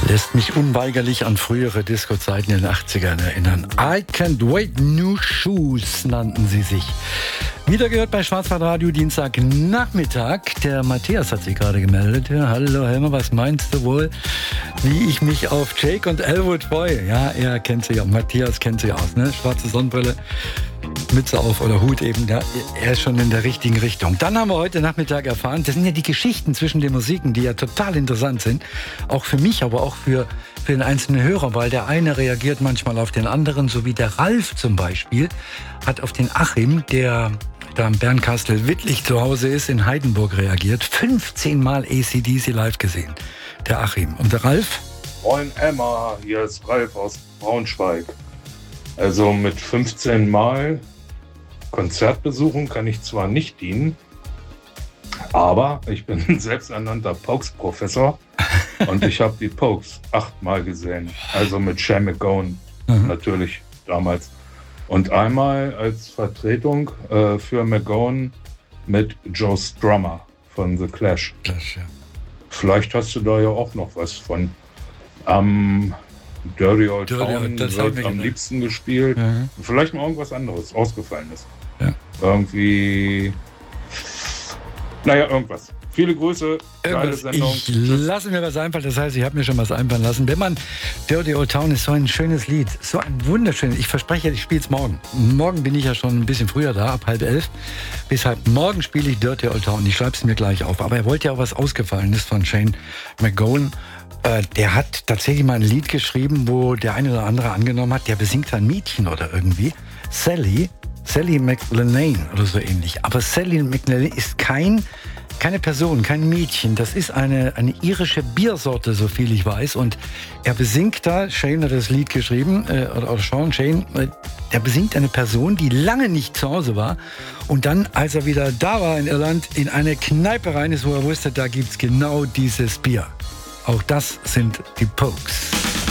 Lässt mich unweigerlich an frühere Disco-Zeiten in den 80ern erinnern. I Can't Wait, New Shoes nannten sie sich. Wieder gehört bei Schwarzwaldradio Dienstagnachmittag. Der Matthias hat sich gerade gemeldet. Ja, hallo Helmer, was meinst du wohl, wie ich mich auf Jake und Elwood freue? Ja, er kennt sich aus. Matthias kennt sich aus, ne? Schwarze Sonnenbrille, Mütze auf oder Hut eben. Ja, er ist schon in der richtigen Richtung. Dann haben wir heute Nachmittag erfahren, das sind ja die Geschichten zwischen den Musiken, die ja total interessant sind. Auch für mich, aber auch für den einzelnen Hörer, weil der eine reagiert manchmal auf den anderen, so wie der Ralf zum Beispiel hat auf den Achim, der da am Bernkastel-Wittlich zu Hause ist, in Heidenburg reagiert. 15 Mal AC/DC live gesehen, der Achim. Und der Ralf? Moin Emma, hier ist Ralf aus Braunschweig. Also mit 15 Mal Konzertbesuchen kann ich zwar nicht dienen, aber ich bin ein selbsternannter Pokes-Professor und ich habe die Pokes 8 Mal gesehen. Also mit Shane MacGowan natürlich damals. Und einmal als Vertretung für MacGowan mit Joe Strummer von The Clash. Clash, ja. Vielleicht hast du da ja auch noch was von. Dirty Old Town wird am liebsten gespielt. Mhm. Vielleicht mal irgendwas anderes, ausgefallenes. Ja. Irgendwie. Naja, irgendwas. Viele Grüße, geile Sendung. Ich lasse mir was einfallen, das heißt, ich habe mir schon was einfallen lassen. Wenn man Dirty Old Town ist so ein schönes Lied, so ein wunderschönes. Ich verspreche, ich spiele es morgen. Morgen bin ich ja schon ein bisschen früher da, ab 10:30. Bis halb morgen spiele ich Dirty Old Town. Ich schreibe es mir gleich auf. Aber er wollte ja auch was Ausgefallenes von Shane MacGowan. Der hat tatsächlich mal ein Lied geschrieben, wo der eine oder andere angenommen hat, der besingt ein Mädchen oder irgendwie. Sally McLenane oder so ähnlich. Aber Sally McLenane ist keine Person, kein Mädchen. Das ist eine irische Biersorte, so viel ich weiß. Und er besingt da, Shane hat das Lied geschrieben, oder Shane, der besingt eine Person, die lange nicht zu Hause war. Und dann, als er wieder da war in Irland, in eine Kneipe rein ist, wo er wusste, da gibt's genau dieses Bier. Auch das sind die Pokes.